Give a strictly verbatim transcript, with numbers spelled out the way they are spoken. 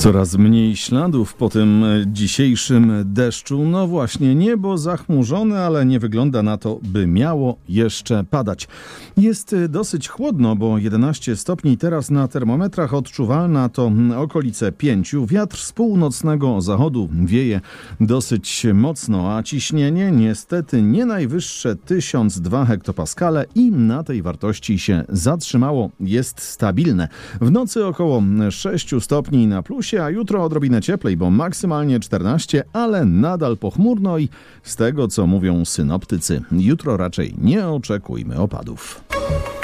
Coraz mniej śladów po tym dzisiejszym deszczu. No właśnie, niebo zachmurzone, ale nie wygląda na to, by miało jeszcze padać. Jest dosyć chłodno, bo jedenaście stopni teraz na termometrach, odczuwalna to okolice pięciu. Wiatr z północnego zachodu wieje dosyć mocno, a ciśnienie niestety nie najwyższe tysiąc dwa hektopaskale i na tej wartości się zatrzymało. Jest stabilne. W nocy około sześciu stopni na plusie, a jutro odrobinę cieplej, bo maksymalnie czternaście, ale nadal pochmurno i z tego, co mówią synoptycy, jutro raczej nie oczekujmy opadów.